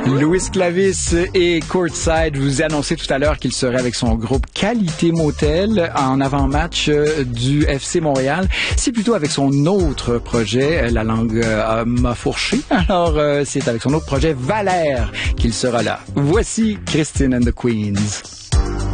Louis Clavis et Courtside, vous annoncez tout à l'heure qu'il serait avec son groupe Qualité Motel en avant-match du FC Montréal. C'est plutôt avec son autre projet, la langue m'a fourché. Alors, c'est avec son autre projet Valère qu'il sera là. Voici Christine and the Queens.